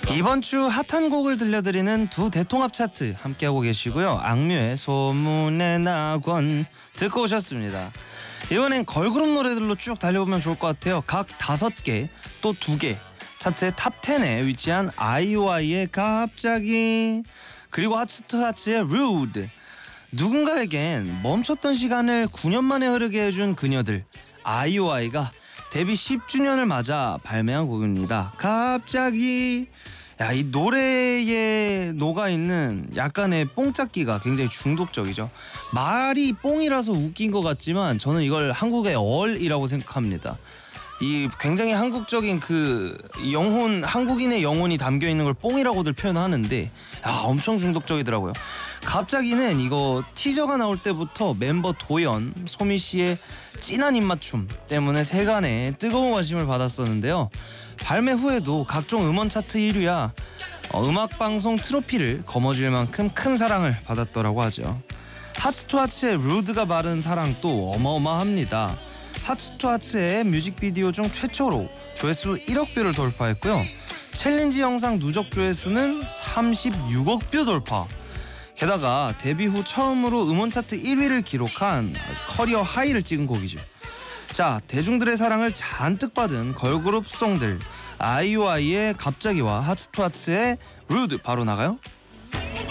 이번 주 핫한 곡을 들려드리는 두 대통합 차트 함께하고 계시고요. 악뮤의 소문의 낙원 듣고 오셨습니다. 이번엔 걸그룹 노래들로 쭉 달려보면 좋을 것 같아요. 각 5개 또 2개 차트의 탑 10에 위치한 아이오아이의 갑자기, 그리고 하츠투하츠의 Rude. 누군가에겐 멈췄던 시간을 9년 만에 흐르게 해준 그녀들 아이오아이가 데뷔 10주년을 맞아 발매한 곡입니다. 갑자기. 야, 이 노래에 녹아있는 약간의 뽕짝기가 굉장히 중독적이죠. 말이 뽕이라서 웃긴 것 같지만 저는 이걸 한국의 얼이라고 생각합니다. 이 굉장히 한국적인 그 영혼, 한국인의 영혼이 담겨있는 걸 뽕이라고들 표현하는데 엄청 중독적이더라고요. 갑자기는 이거 티저가 나올 때부터 멤버 도연, 소미씨의 진한 입맞춤 때문에 세간에 뜨거운 관심을 받았었는데요. 발매 후에도 각종 음원 차트 1위야 음악방송 트로피를 거머쥘 만큼 큰 사랑을 받았더라고 하죠. 하츠투하츠의 루드가 받은 사랑도 어마어마합니다. 하츠투하츠의 뮤직비디오 중 최초로 조회수 1억 뷰를 돌파했고요. 챌린지 영상 누적 조회수는 36억 뷰 돌파. 게다가 데뷔 후 처음으로 음원 차트 1위를 기록한 커리어 하이를 찍은 곡이죠. 자, 대중들의 사랑을 잔뜩 받은 걸그룹 송들 아이오아이의 갑자기와 하츠투하츠의 루드 바로 나가요.